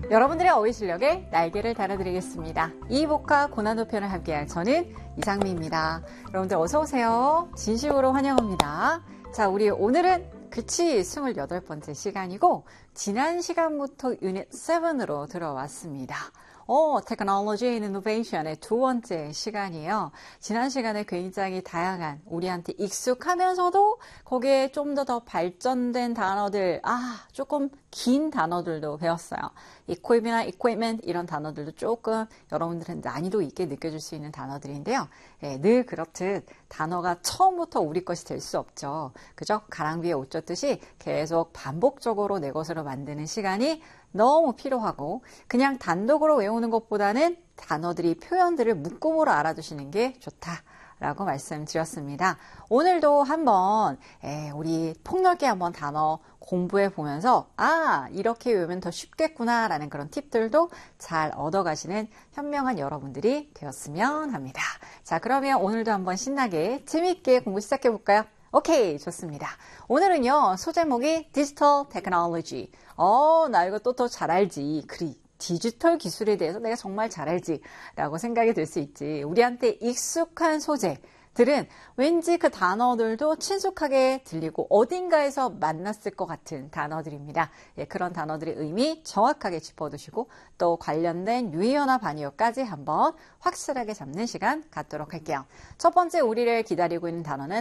여러분들의 어휘 실력에 날개를 달아드리겠습니다. 이복화 고난도 편을 함께할 저는 이상미입니다. 여러분들 어서 오세요. 진심으로 환영합니다. 자, 우리 오늘은 그치 28번째 시간이고 지난 시간부터 유닛 7으로 들어왔습니다. Technology and Innovation의 두 번째 시간이에요. 지난 시간에 굉장히 다양한 우리한테 익숙하면서도 거기에 좀 더 발전된 단어들, 조금 긴 단어들도 배웠어요. equip이나 equipment 이런 단어들도 조금 여러분들은 난이도 있게 느껴질 수 있는 단어들인데요. 늘 그렇듯 단어가 처음부터 우리 것이 될 수 없죠. 그죠? 가랑비에 옷 젖듯이 계속 반복적으로 내 것으로 만드는 시간이 너무 필요하고 그냥 단독으로 외우는 것보다는 단어들이 표현들을 묶음으로 알아두시는 게 좋다라고 말씀드렸습니다. 오늘도 한번 우리 폭넓게 한번 단어 공부해 보면서 이렇게 외우면 더 쉽겠구나 라는 그런 팁들도 잘 얻어가시는 현명한 여러분들이 되었으면 합니다. 자, 그러면 오늘도 한번 신나게 재미있게 공부 시작해 볼까요? 오케이, 좋습니다. 오늘은요, 소제목이 디지털 테크놀로지. 나 이거 또 더 잘 알지. 디지털 기술에 대해서 내가 정말 잘 알지. 라고 생각이 들 수 있지. 우리한테 익숙한 소재들은 왠지 그 단어들도 친숙하게 들리고 어딘가에서 만났을 것 같은 단어들입니다. 그런 단어들의 의미 정확하게 짚어두시고 또 관련된 유의어나 반의어까지 한번 확실하게 잡는 시간 갖도록 할게요. 첫 번째 우리를 기다리고 있는 단어는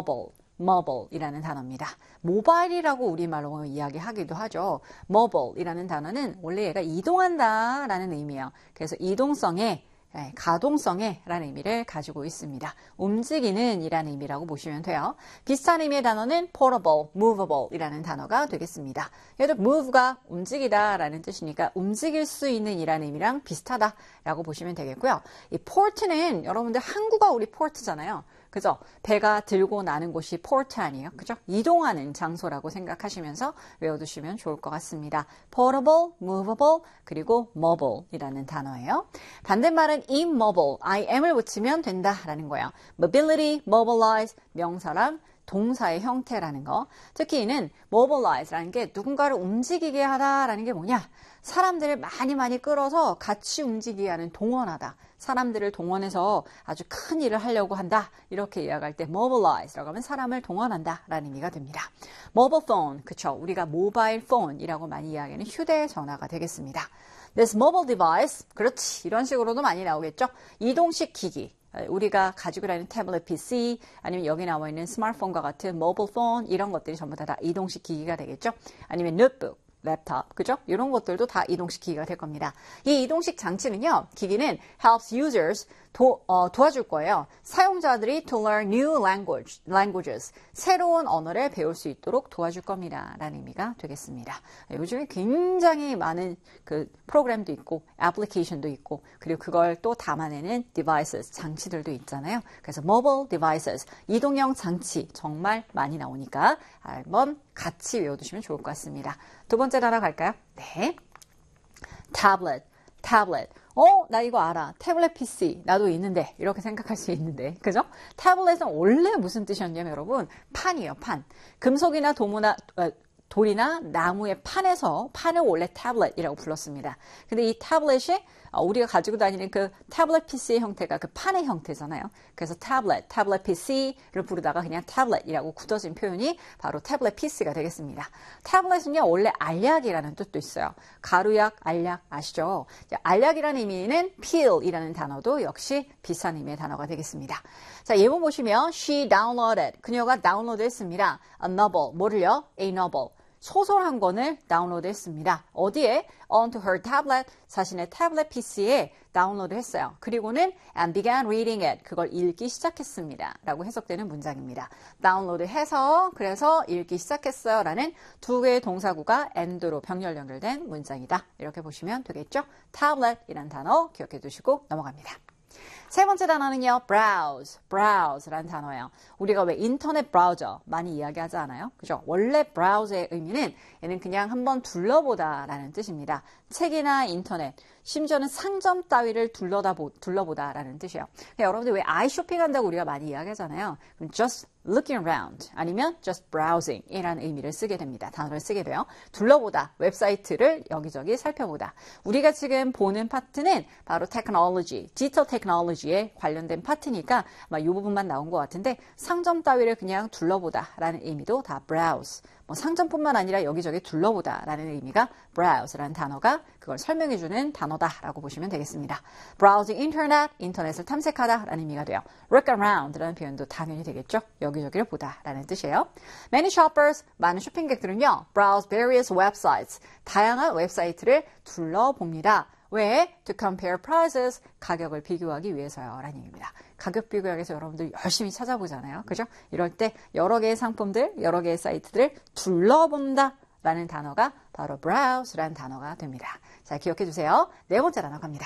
mobile이라는 단어입니다. 모바일이라고 우리말로 이야기하기도 하죠. mobile이라는 단어는 원래 얘가 이동한다 라는 의미예요. 그래서 이동성에 가동성에 라는 의미를 가지고 있습니다. 움직이는 이라는 의미라고 보시면 돼요. 비슷한 의미의 단어는 portable, movable 이라는 단어가 되겠습니다. 얘도 move가 움직이다 라는 뜻이니까 움직일 수 있는 이라는 의미랑 비슷하다 라고 보시면 되겠고요. 이 port는 여러분들 항구가 우리 port잖아요. 그죠? 배가 들고 나는 곳이 포르트 아니에요? 그죠? 이동하는 장소라고 생각하시면서 외워두시면 좋을 것 같습니다. portable, movable, 그리고 mobile이라는 단어예요. 반대말은 immobile, im을 붙이면 된다라는 거예요. mobility, mobilize, 명사랑 동사의 형태라는 거. 특히 이는 mobilize라는 게 누군가를 움직이게 하다라는 게 뭐냐? 사람들을 많이 끌어서 같이 움직이게 하는 동원하다. 사람들을 동원해서 아주 큰 일을 하려고 한다. 이렇게 이야기할 때 mobilize라고 하면 사람을 동원한다 라는 의미가 됩니다. mobile phone, 그쵸? 우리가 모바일 폰이라고 많이 이야기하는 휴대전화가 되겠습니다. This mobile device, 그렇지. 이런 식으로도 많이 나오겠죠? 이동식 기기. 우리가 가지고 다니는 태블릿 PC 아니면 여기 나와 있는 스마트폰과 같은 모바일 폰 이런 것들이 전부 다 이동식 기기가 되겠죠? 아니면 노트북, 랩탑, 그죠? 이런 것들도 다 이동식 기기가 될 겁니다. 이 이동식 장치는요, 기기는 helps users, 도와줄 거예요. 사용자들이 to learn new languages, 새로운 언어를 배울 수 있도록 도와줄 겁니다. 라는 의미가 되겠습니다. 요즘에 굉장히 많은 그 프로그램도 있고, 애플리케이션도 있고, 그리고 그걸 또 담아내는 devices, 장치들도 있잖아요. 그래서 mobile devices, 이동형 장치 정말 많이 나오니까 한번 같이 외워두시면 좋을 것 같습니다. 두 번째 단어 갈까요? 네. tablet. 나 이거 알아. 태블릿 PC. 나도 있는데. 이렇게 생각할 수 있는데. 그죠? 태블릿은 원래 무슨 뜻이었냐면 여러분, 판이에요, 판. 금속이나 돌이나 나무의 판을 원래 태블릿이라고 불렀습니다. 근데 이 태블릿이 우리가 가지고 다니는 그 태블릿 PC의 형태가 그 판의 형태잖아요. 그래서 태블릿 PC를 부르다가 그냥 태블릿이라고 굳어진 표현이 바로 태블릿 PC가 되겠습니다. 태블릿은요, 원래 알약이라는 뜻도 있어요. 가루약, 알약 아시죠? 알약이라는 의미는 peel이라는 단어도 역시 비슷한 의미의 단어가 되겠습니다. 자, 예문 보시면 she downloaded, 그녀가 다운로드했습니다. A novel, 뭐를요? A novel. 소설 한 권을 다운로드했습니다. 어디에? Onto her tablet, 자신의 태블릿 PC에 다운로드 했어요. 그리고는 and began reading it, 그걸 읽기 시작했습니다. 라고 해석되는 문장입니다. 다운로드해서 그래서 읽기 시작했어요. 라는 두 개의 동사구가 and로 병렬 연결된 문장이다. 이렇게 보시면 되겠죠? tablet이라는 단어 기억해 두시고 넘어갑니다. 세 번째 단어는요, browse라는 단어예요. 우리가 왜 인터넷 브라우저 많이 이야기하지 않아요? 그죠? 원래 browse의 의미는 얘는 그냥 한번 둘러보다라는 뜻입니다. 책이나 인터넷, 심지어는 상점 따위를 둘러보다라는 뜻이에요. 그러니까 여러분들 왜 아이 쇼핑한다고 우리가 많이 이야기하잖아요. 그럼 just looking around 아니면 just browsing 이라는 의미를 쓰게 됩니다. 단어를 쓰게 돼요. 둘러보다, 웹사이트를 여기저기 살펴보다. 우리가 지금 보는 파트는 바로 technology, 디지털 테크놀로지에 관련된 파트니까 아마 이 부분만 나온 것 같은데 상점 따위를 그냥 둘러보다 라는 의미도 다 browse. 뭐 상점뿐만 아니라 여기저기 둘러보다 라는 의미가 browse라는 단어가 그걸 설명해주는 단어다라고 보시면 되겠습니다. browsing internet, 인터넷을 탐색하다 라는 의미가 돼요. look around 라는 표현도 당연히 되겠죠. 여기저기를 보다 라는 뜻이에요. Many shoppers, 많은 쇼핑객들은요. browse various websites, 다양한 웹사이트를 둘러봅니다. 왜? To compare prices, 가격을 비교하기 위해서요. 라는 얘기입니다. 가격 비교하기 위해서 여러분들 열심히 찾아보잖아요. 그죠? 이럴 때 여러 개의 상품들, 여러 개의 사이트들을 둘러본다 라는 단어가 바로 browse라는 단어가 됩니다. 자, 기억해 주세요. 네 번째 단어 갑니다.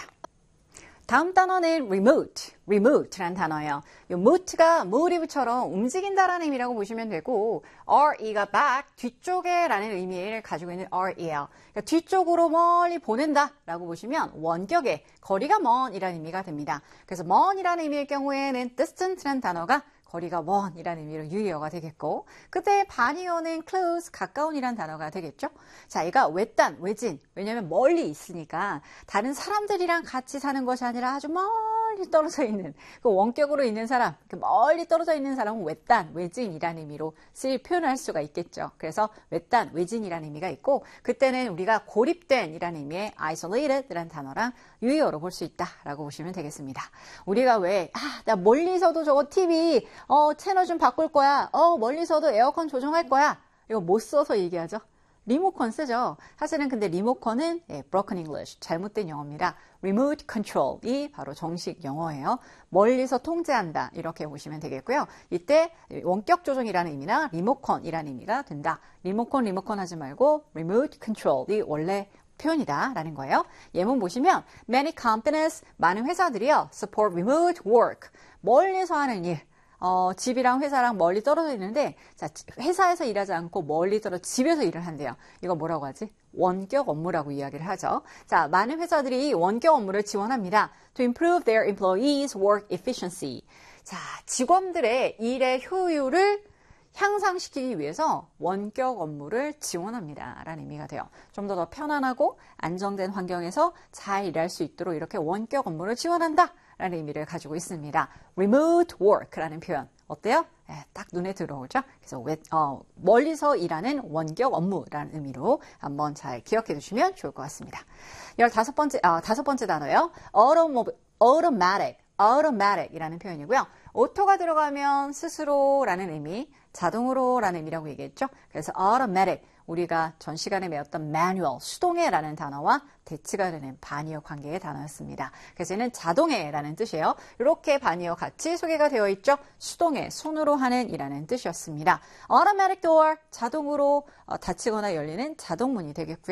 다음 단어는 remote라는 단어예요. 이 move가 move처럼 움직인다라는 의미라고 보시면 되고 re가 back, 뒤쪽에 라는 의미를 가지고 있는 re예요. 그러니까 뒤쪽으로 멀리 보낸다라고 보시면 원격의 거리가 먼이라는 의미가 됩니다. 그래서 먼이라는 의미의 경우에는 distant라는 단어가 거리가 먼이라는 의미로 유의어가 되겠고 그때 반의어는 close, 가까운이라는 단어가 되겠죠. 자, 얘가 외딴, 외진, 왜냐하면 멀리 있으니까 다른 사람들이랑 같이 사는 것이 아니라 아주 멀리 떨어져 있는 그 원격으로 있는 사람, 그 멀리 떨어져 있는 사람은 외딴, 외진이라는 의미로 표현할 수가 있겠죠. 그래서 외딴, 외진이라는 의미가 있고 그때는 우리가 고립된 이라는 의미의 isolated라는 단어랑 유의어로 볼 수 있다라고 보시면 되겠습니다. 우리가 왜 나 멀리서도 저거 TV 채널 좀 바꿀 거야. 멀리서도 에어컨 조정할 거야. 이거 못 써서 얘기하죠. 리모컨 쓰죠. 사실은 근데 리모컨은 broken English, 잘못된 영어입니다. remote control이 바로 정식 영어예요. 멀리서 통제한다 이렇게 보시면 되겠고요. 이때 원격 조정이라는 의미나 리모컨이라는 의미가 된다. 리모컨 하지 말고 remote control이 원래 표현이다라는 거예요. 예문 보시면 many companies, 많은 회사들이요. support remote work, 멀리서 하는 일. 집이랑 회사랑 멀리 떨어져 있는데 자, 회사에서 일하지 않고 멀리 집에서 일을 한대요. 이거 뭐라고 하지? 원격 업무라고 이야기를 하죠. 자, 많은 회사들이 원격 업무를 지원합니다. To improve their employees' work efficiency. 자, 직원들의 일의 효율을 향상시키기 위해서 원격 업무를 지원합니다. 라는 의미가 돼요. 좀 더 편안하고 안정된 환경에서 잘 일할 수 있도록 이렇게 원격 업무를 지원한다. 라는 의미를 가지고 있습니다. remote work라는 표현. 어때요? 딱 눈에 들어오죠? 그래서 멀리서 일하는 원격 업무라는 의미로 한번 잘 기억해 두시면 좋을 것 같습니다. 15번째 단어요. automatic이라는 표현이고요. 오토가 들어가면 스스로라는 의미, 자동으로라는 의미라고 얘기했죠. 그래서 automatic, 우리가 전 시간에 배웠던 manual, 수동해라는 단어와 대치가 되는 반의어 관계의 단어였습니다. 그래서 얘는 자동해라는 뜻이에요. 이렇게 반의어 같이 소개가 되어 있죠. 수동해, 손으로 하는 이라는 뜻이었습니다. automatic door, 자동으로 닫히거나 열리는 자동문이 되겠고요.